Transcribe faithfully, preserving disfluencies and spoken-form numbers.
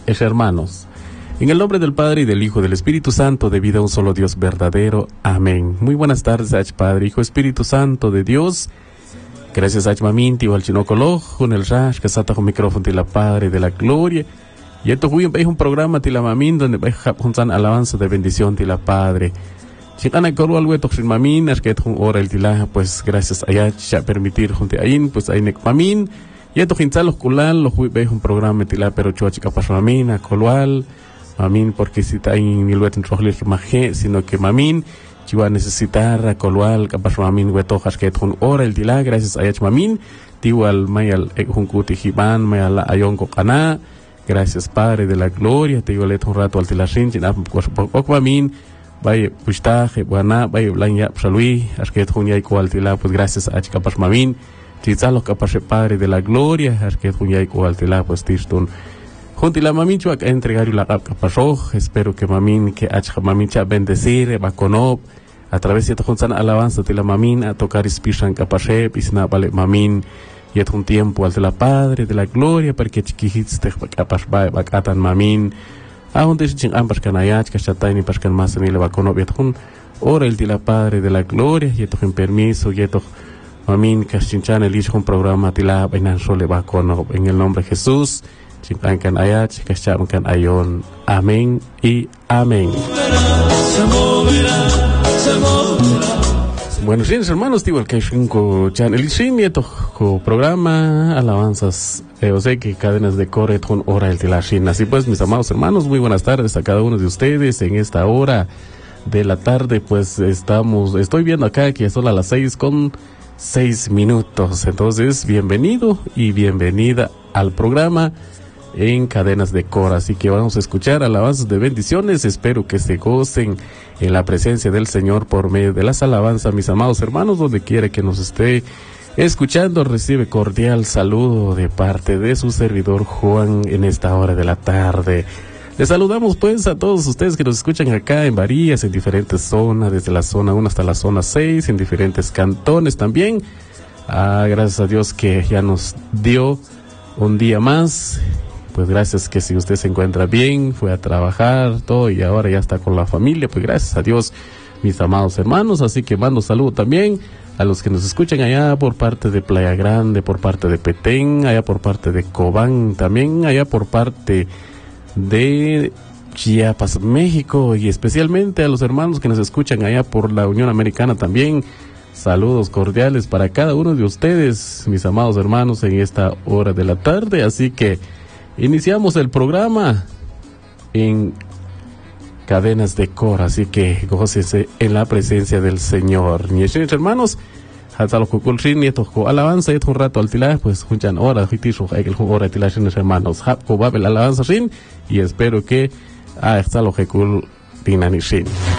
es hermanos. En el nombre del Padre y del Hijo y del Espíritu Santo, de vida a un solo Dios verdadero. Amén. Muy buenas tardes, Ach Padre, Hijo, Espíritu Santo de Dios. Gracias, Ach Maminti, al Chinocolo, con el Rash, que sata con micrófono de la Padre de la Gloria. Y esto es un programa de la Mamin, donde va a juntar alabanza de bendición de la Padre. Si tan acolo algo de Mamin, es que es un hora el tila, pues gracias a Ach, a permitir junto a In, pues a Inek Mamin. Y esto juntar los culal, los es un programa de tila, pero chua chica para Mamin, a coloal. Mamin, porque si está en el wet en trojler maje, sino que Mamin, si va a necesitar a coloal, capaz Mamin, wetojas que es un hora el tila, gracias a Ach Mamin. Igual, mayal, un cuti jiban, mayal, ayonco cana. Gracias, Padre de la Gloria. Te digo, le un rato al tilashin, chinap, poco Mamin. Vaya, pustaje, buena, vaya, blanya, salui, asque junya y cual tila, pues gracias a Chicapas Mamin. Chizalo, capaz, Padre de la Gloria, asque junya y cual tila, pues tistun. Junto a la Mamin, chuac, entregar la capasoj. Espero que Mamin, que Ach Mamin, cha bendecir, va con ob. A través de juntan alabanza de la Mamin, a tocar ispiran capashe, pisna, vale, Mamin. Y es un tiempo al de la Padre de la Gloria, para que chiquijits te capaz, va, va, catan Mamin. Aún te dicen ambas canayas que ya tienen para que más ni le va con objeto un ora el de la Padre de la Gloria y esto en permiso y esto Mamin que chinchan el hijo un programa de la bainan solo va con en el nombre de Jesús chinchan canayas que ya un canayon amén y amén. Bueno, sí, hermanos, digo el que cinco chan el sin y esto programa alabanzas. Eh, o sea que cadenas de corre con hora el tilashin. Así pues, mis amados hermanos, muy buenas tardes a cada uno de ustedes en esta hora de la tarde. Pues estamos, estoy viendo acá que son a las seis con seis minutos. Entonces, bienvenido y bienvenida al programa en Cadenas de Cora. Así que vamos a escuchar alabanzas de bendiciones. Espero que se gocen en la presencia del Señor por medio de las alabanzas, mis amados hermanos, donde quiera que nos esté escuchando. Recibe cordial saludo de parte de su servidor Juan en esta hora de la tarde. Les saludamos pues a todos ustedes que nos escuchan acá en Varías, en diferentes zonas, desde la zona uno hasta la zona seis, en diferentes cantones también. Ah, gracias a Dios que ya nos dio un día más. Pues gracias que si usted se encuentra bien, fue a trabajar, todo, y ahora ya está con la familia, pues gracias a Dios, mis amados hermanos. Así que mando saludo también a los que nos escuchan allá por parte de Playa Grande, por parte de Petén, allá por parte de Cobán, también allá por parte de Chiapas, México, y especialmente a los hermanos que nos escuchan allá por la Unión Americana también. Saludos cordiales para cada uno de ustedes, mis amados hermanos, en esta hora de la tarde. Así que iniciamos el programa en Cadenas de Cora, así que gócese en la presencia del Señor. Mis hermanos, hasta alabanza y un rato al tilar, pues junchan hora, el hora tilar, hermanos, hapco babel alabanza sin, y espero que hasta lo que cool dinanishin.